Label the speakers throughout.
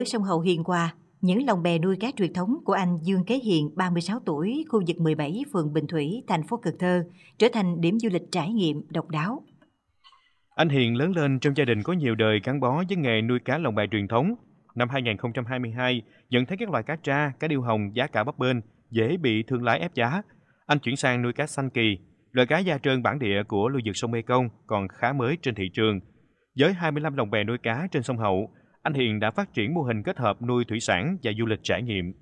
Speaker 1: Ở sông Hậu Hiền Hòa, những lồng bè nuôi cá truyền thống của anh Dương Kế Hiền, 36 tuổi, khu vực 17, phường Bình Thủy, thành phố Cần Thơ, trở thành điểm du lịch trải nghiệm độc đáo.
Speaker 2: Anh Hiền lớn lên trong gia đình có nhiều đời gắn bó với nghề nuôi cá lồng bè truyền thống. Năm 2022, nhận thấy các loài cá tra, cá điêu hồng giá cả bấp bênh, dễ bị thương lái ép giá. Anh chuyển sang nuôi cá xanh kỳ, loại cá da trơn bản địa của lưu vực sông Mekong còn khá mới trên thị trường. Với 25 lồng bè nuôi cá trên sông Hậu, anh Hiền đã phát triển mô hình kết hợp nuôi thủy sản và du lịch trải nghiệm.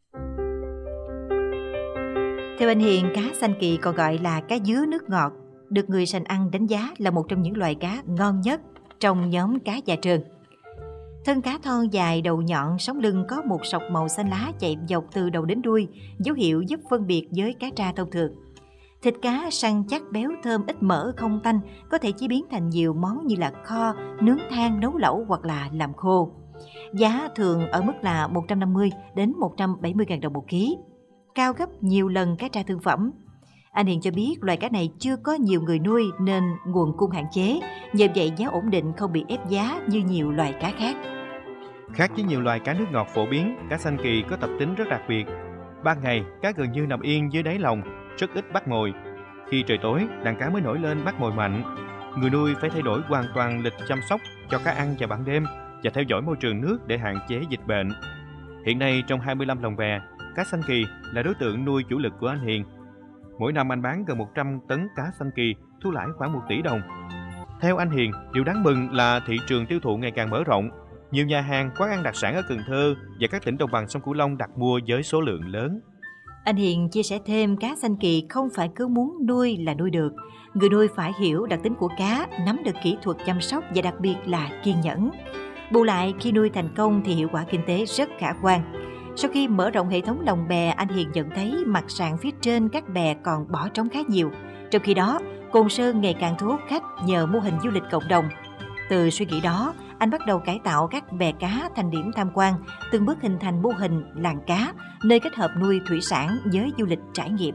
Speaker 1: Theo anh Hiền, cá xanh kỳ còn gọi là cá dứa nước ngọt, được người sành ăn đánh giá là một trong những loài cá ngon nhất trong nhóm cá da trơn. Thân cá thon dài, đầu nhọn, sống lưng có một sọc màu xanh lá chạy dọc từ đầu đến đuôi, dấu hiệu giúp phân biệt với cá tra thông thường. Thịt cá săn chắc, béo, thơm, ít mỡ, không tanh, có thể chế biến thành nhiều món như là kho, nướng than, nấu lẩu hoặc là làm khô. Giá thường ở mức là 150 đến 170.000 đồng một ký, cao gấp nhiều lần cá tra thương phẩm. Anh Hiền cho biết loài cá này chưa có nhiều người nuôi nên nguồn cung hạn chế, nhờ vậy giá ổn định, không bị ép giá như nhiều loài cá khác.
Speaker 2: Khác với nhiều loài cá nước ngọt phổ biến, cá xanh kỳ có tập tính rất đặc biệt. Ban ngày, cá gần như nằm yên dưới đáy lồng, rất ít bắt mồi. Khi trời tối, đàn cá mới nổi lên bắt mồi mạnh. Người nuôi phải thay đổi hoàn toàn lịch chăm sóc cho cá ăn vào ban đêm và theo dõi môi trường nước để hạn chế dịch bệnh. Hiện nay, trong 25 lồng bè, cá xanh kỳ là đối tượng nuôi chủ lực của anh Hiền. Mỗi năm anh bán gần 100 tấn cá xanh kỳ, thu lãi khoảng 1 tỷ đồng. Theo anh Hiền, điều đáng mừng là thị trường tiêu thụ ngày càng mở rộng. Nhiều nhà hàng, quán ăn đặc sản ở Cần Thơ và các tỉnh đồng bằng sông Cửu Long đặt mua với số lượng lớn.
Speaker 1: Anh Hiền chia sẻ thêm, cá xanh kỳ không phải cứ muốn nuôi là nuôi được. Người nuôi phải hiểu đặc tính của cá, nắm được kỹ thuật chăm sóc và đặc biệt là kiên nhẫn. Bù lại, khi nuôi thành công thì hiệu quả kinh tế rất khả quan. Sau khi mở rộng hệ thống lồng bè, anh Hiền nhận thấy mặt sàn phía trên các bè còn bỏ trống khá nhiều. Trong khi đó, Cồn Sơn ngày càng thu hút khách nhờ mô hình du lịch cộng đồng. Từ suy nghĩ đó, anh bắt đầu cải tạo các bè cá thành điểm tham quan, từng bước hình thành mô hình làng cá, nơi kết hợp nuôi thủy sản với du lịch trải nghiệm.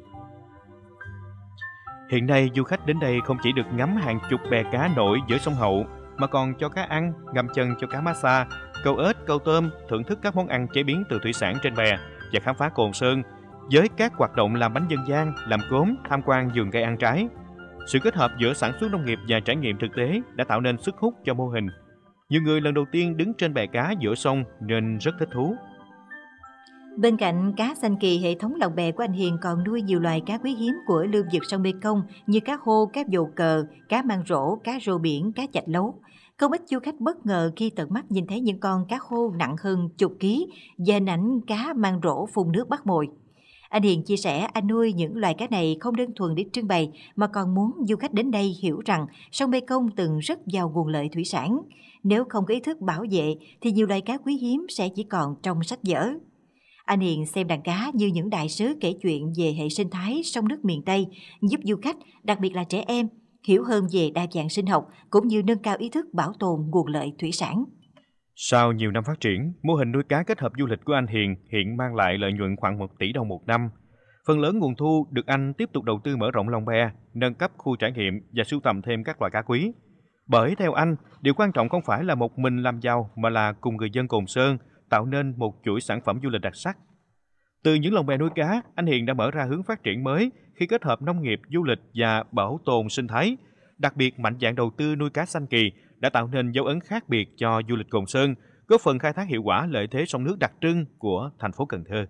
Speaker 2: Hiện nay, du khách đến đây không chỉ được ngắm hàng chục bè cá nổi giữa sông Hậu, mà còn cho cá ăn, ngâm chân cho cá massage, câu ếch, câu tôm, thưởng thức các món ăn chế biến từ thủy sản trên bè và khám phá Cồn Sơn với các hoạt động làm bánh dân gian, làm cốm, tham quan vườn cây ăn trái. Sự kết hợp giữa sản xuất nông nghiệp và trải nghiệm thực tế đã tạo nên sức hút cho mô hình. Nhiều người lần đầu tiên đứng trên bè cá giữa sông nên rất thích thú.
Speaker 1: Bên cạnh cá xanh kỳ, hệ thống lồng bè của anh Hiền còn nuôi nhiều loài cá quý hiếm của lưu vực sông Mekong như cá hô, cá vồ cờ, cá mang rổ, cá rô biển, cá chạch lấu. Không ít du khách bất ngờ khi tận mắt nhìn thấy những con cá khô nặng hơn chục ký và hình ảnh cá mang rổ phun nước bắt mồi. Anh Hiền chia sẻ anh nuôi những loài cá này không đơn thuần để trưng bày mà còn muốn du khách đến đây hiểu rằng sông Mekong từng rất giàu nguồn lợi thủy sản. Nếu không có ý thức bảo vệ thì nhiều loài cá quý hiếm sẽ chỉ còn trong sách vở. Anh Hiền xem đàn cá như những đại sứ kể chuyện về hệ sinh thái sông nước miền Tây, giúp du khách, đặc biệt là trẻ em, hiểu hơn về đa dạng sinh học cũng như nâng cao ý thức bảo tồn nguồn lợi thủy sản.
Speaker 2: Sau nhiều năm phát triển, mô hình nuôi cá kết hợp du lịch của anh Hiền hiện mang lại lợi nhuận khoảng 1 tỷ đồng một năm. Phần lớn nguồn thu được anh tiếp tục đầu tư mở rộng lồng bè, nâng cấp khu trải nghiệm và sưu tầm thêm các loài cá quý. Bởi theo anh, điều quan trọng không phải là một mình làm giàu mà là cùng người dân Cồn Sơn tạo nên một chuỗi sản phẩm du lịch đặc sắc. Từ những lồng bè nuôi cá, anh Hiền đã mở ra hướng phát triển mới khi kết hợp nông nghiệp, du lịch và bảo tồn sinh thái. Đặc biệt, mạnh dạn đầu tư nuôi cá xanh kỳ đã tạo nên dấu ấn khác biệt cho du lịch Cồn Sơn, góp phần khai thác hiệu quả lợi thế sông nước đặc trưng của thành phố Cần Thơ.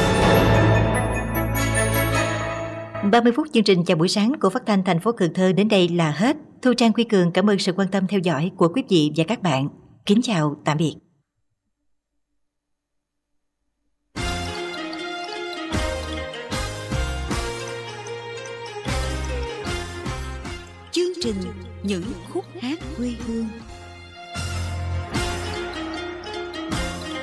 Speaker 1: 30 phút chương trình chào buổi sáng của Phát thanh thành phố Cần Thơ đến đây là hết. Thu Trang, Quy Cường cảm ơn sự quan tâm theo dõi của quý vị và các bạn. Kính chào, tạm biệt.
Speaker 3: Chương trình những khúc hát quê hương.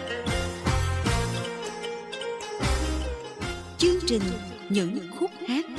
Speaker 3: Chương trình những khúc hát